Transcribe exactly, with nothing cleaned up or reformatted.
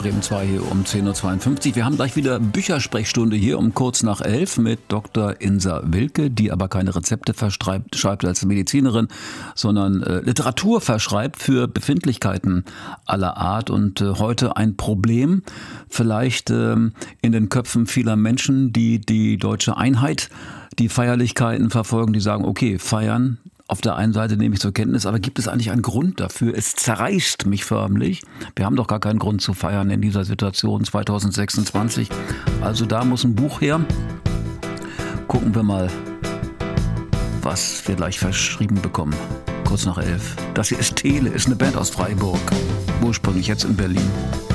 Bremen zwei hier um zehn Uhr zweiundfünfzig. Wir haben gleich wieder Büchersprechstunde hier um kurz nach elf mit Doktor Insa Wilke, die aber keine Rezepte verschreibt, schreibt als Medizinerin, sondern äh, Literatur verschreibt für Befindlichkeiten aller Art. Und äh, heute ein Problem, vielleicht äh, in den Köpfen vieler Menschen, die die deutsche Einheit, die Feierlichkeiten verfolgen, die sagen, okay, feiern. Auf der einen Seite nehme ich zur Kenntnis, aber gibt es eigentlich einen Grund dafür? Es zerreißt mich förmlich. Wir haben doch gar keinen Grund zu feiern in dieser Situation zwanzig sechsundzwanzig. Also da muss ein Buch her. Gucken wir mal, was wir gleich verschrieben bekommen. Kurz nach elf. Das hier ist Tele, ist eine Band aus Freiburg. Ursprünglich jetzt in Berlin.